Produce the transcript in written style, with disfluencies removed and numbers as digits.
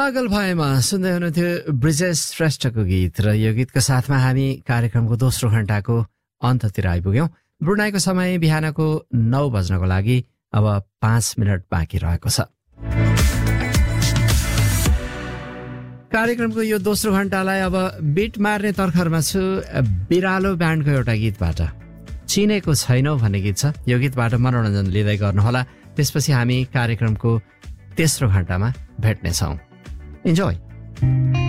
पागल भएमा सुन्दै हुनुहुन्थ्यो ब्रिजेश श्रेष्ठको गीत र यो गीतको साथमा हामी कार्यक्रमको दोस्रो घण्टाको अन्ततिर आइपुग्यौं। ब्रुनाईको समय बिहानको 9 बज्नको लागि अब 5 मिनट बाँकी रहेको छ। कार्यक्रमको यो दोस्रो घण्टालाई अब बिट मार्ने तर्खरमा छु बिरालो ब्यान्डको एउटा गीतबाट। चिनेको छैनौ भन्ने गीत छ। यो गीतबाट मनोरञ्जन लिँदै गर्नुहोला। त्यसपछि हामी कार्यक्रमको तेस्रो घण्टामा भेट्नेछौँ। Enjoy!